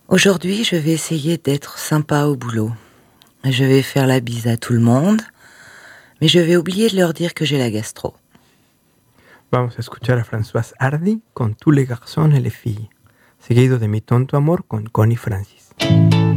Aujourd'hui, je vais essayer d'être sympa au boulot. Je vais faire la bise à tout le monde, mais je vais oublier de leur dire que j'ai la gastro. Vamos a escuchar a Françoise Hardy con Tous les garçons et les filles, seguido de Mi tonto amor con Connie Francis.